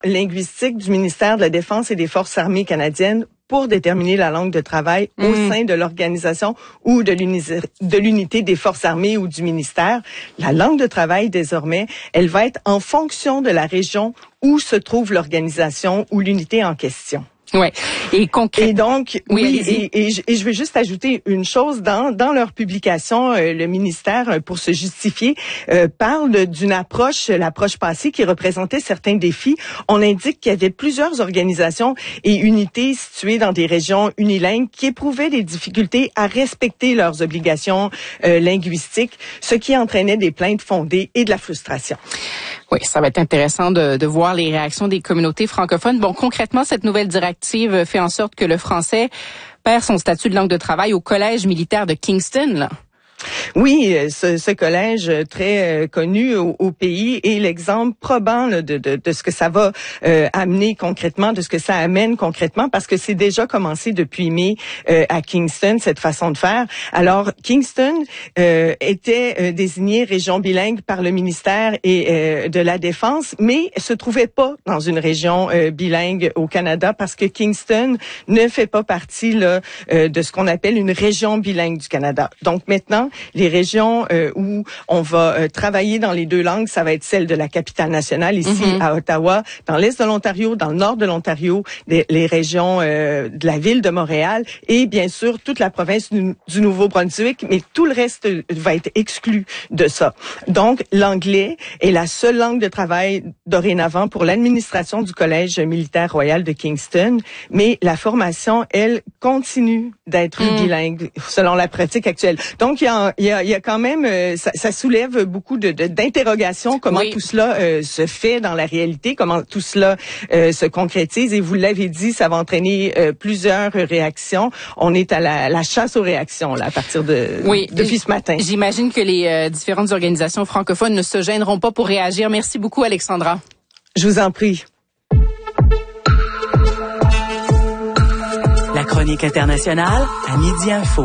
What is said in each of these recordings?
linguistique du ministère de la Défense et des Forces armées canadiennes pour déterminer la langue de travail au sein de l'organisation ou de l'unité des Forces armées ou du ministère. La langue de travail, désormais, elle va être en fonction de la région où se trouve l'organisation ou l'unité en question. Ouais. Et concrètement. Et donc, oui, et je veux juste ajouter une chose dans leur publication, le ministère, pour se justifier, parle d'une approche, l'approche passée qui représentait certains défis. On indique qu'il y avait plusieurs organisations et unités situées dans des régions unilingues qui éprouvaient des difficultés à respecter leurs obligations linguistiques, ce qui entraînait des plaintes fondées et de la frustration. Oui, ça va être intéressant de voir les réactions des communautés francophones. Bon, concrètement, cette nouvelle directive fait en sorte que le français perd son statut de langue de travail au collège militaire de Kingston, là. Oui, ce collège très connu au pays est l'exemple probant là, de ce que ça va amener concrètement, de ce que ça amène concrètement, parce que c'est déjà commencé depuis mai à Kingston, cette façon de faire. Alors, Kingston était désigné région bilingue par le ministère et de la Défense, mais se trouvait pas dans une région bilingue au Canada parce que Kingston ne fait pas partie là, de ce qu'on appelle une région bilingue du Canada. Donc maintenant, les régions où on va travailler dans les deux langues, ça va être celle de la capitale nationale, ici à Ottawa, dans l'est de l'Ontario, dans le nord de l'Ontario, les régions de la ville de Montréal et bien sûr toute la province du Nouveau-Brunswick, mais tout le reste va être exclu de ça. Donc, l'anglais est la seule langue de travail dorénavant pour l'administration du Collège militaire royal de Kingston, mais la formation, elle, continue d'être bilingue selon la pratique actuelle. Donc, il y a quand même, ça soulève beaucoup d'interrogations, comment tout cela se fait dans la réalité, comment tout cela se concrétise. Et vous l'avez dit, ça va entraîner plusieurs réactions. On est à la chasse aux réactions là, à partir depuis ce matin. J'imagine que les différentes organisations francophones ne se gêneront pas pour réagir. Merci beaucoup, Alexandra. Je vous en prie. La chronique internationale à Midi Info.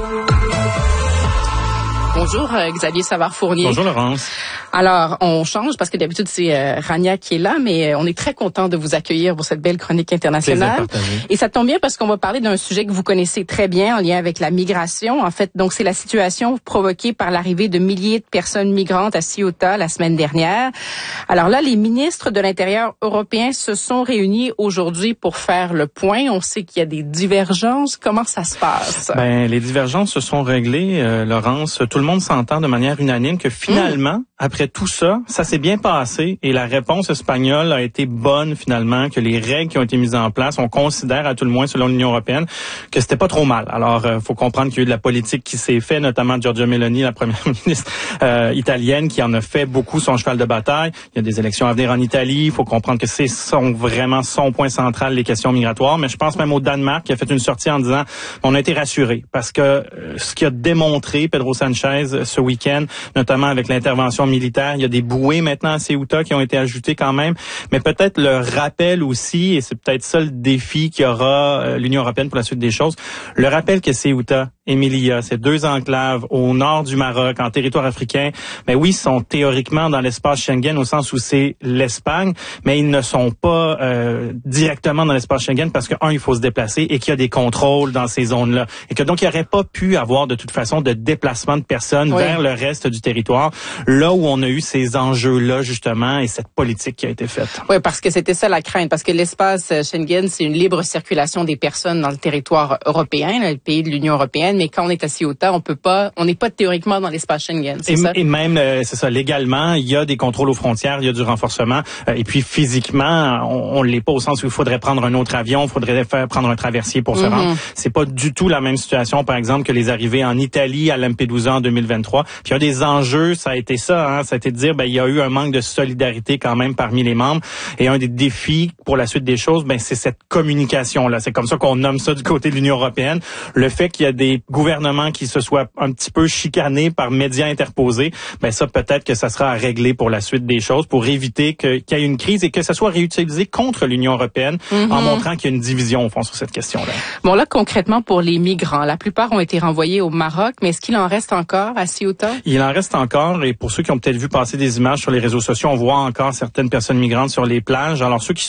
Bonjour Xavier Savard-Fournier. Bonjour Laurence. Alors, on change parce que d'habitude c'est Rania qui est là, mais on est très content de vous accueillir pour cette belle chronique internationale. Et ça tombe bien parce qu'on va parler d'un sujet que vous connaissez très bien en lien avec la migration. En fait, donc c'est la situation provoquée par l'arrivée de milliers de personnes migrantes à Ceuta la semaine dernière. Alors là, les ministres de l'Intérieur européens se sont réunis aujourd'hui pour faire le point. On sait qu'il y a des divergences. Comment ça se passe? Les divergences se sont réglées, Laurence. Tout le monde s'entend de manière unanime que finalement, après tout ça, ça s'est bien passé et la réponse espagnole a été bonne finalement, que les règles qui ont été mises en place, on considère à tout le moins selon l'Union européenne que c'était pas trop mal. Alors, faut comprendre qu'il y a eu de la politique qui s'est fait, notamment Giorgia Meloni, la première ministre italienne, qui en a fait beaucoup son cheval de bataille. Il y a des élections à venir en Italie. Il faut comprendre que c'est vraiment son point central, les questions migratoires. Mais je pense même au Danemark qui a fait une sortie en disant on a été rassurés parce que ce qui a démontré Pedro Sanchez ce week-end, notamment avec l'intervention militaire, il y a des bouées maintenant à Ceuta qui ont été ajoutées quand même, mais peut-être le rappel aussi, et c'est peut-être ça le défi qu'il y aura l'Union européenne pour la suite des choses, le rappel que Ceuta et Melilla, ces deux enclaves au nord du Maroc, en territoire africain, mais oui, sont théoriquement dans l'espace Schengen au sens où c'est l'Espagne, mais ils ne sont pas directement dans l'espace Schengen parce que, il faut se déplacer et qu'il y a des contrôles dans ces zones-là. Et que donc, il n'y aurait pas pu avoir de toute façon de déplacement de personnes vers le reste du territoire, là où on a eu ces enjeux-là, justement, et cette politique qui a été faite. Oui, parce que c'était ça la crainte, parce que l'espace Schengen, c'est une libre circulation des personnes dans le territoire européen, le pays de l'Union européenne, mais quand on est à Ceuta, on n'est pas théoriquement dans l'espace Schengen, c'est ça? Et même, c'est ça, légalement, il y a des contrôles aux frontières, il y a du renforcement, et puis physiquement, on l'est pas au sens où il faudrait prendre un autre avion, il faudrait prendre un traversier pour se rendre. C'est pas du tout la même situation, par exemple, que les arrivées en Italie à Lampedusa en 2023. Puis il y a des enjeux, ça a été ça, ça a été de dire, il y a eu un manque de solidarité quand même parmi les membres. Et un des défis pour la suite des choses, c'est cette communication-là. C'est comme ça qu'on nomme ça du côté de l'Union européenne. Le fait qu'il y a des gouvernements qui se soient un petit peu chicanés par médias interposés, ça peut-être que ça sera à régler pour la suite des choses, pour éviter qu'il y ait une crise et que ça soit réutilisé contre l'Union européenne en montrant qu'il y a une division au fond sur cette question-là. Bon, là, concrètement, pour les migrants, la plupart ont été renvoyés au Maroc, mais est-ce qu'il en reste encore à Ceuta? Il en reste encore, et pour ceux qui ont peut-être vu passer des images sur les réseaux sociaux, on voit encore certaines personnes migrantes sur les plages. Alors, ceux qui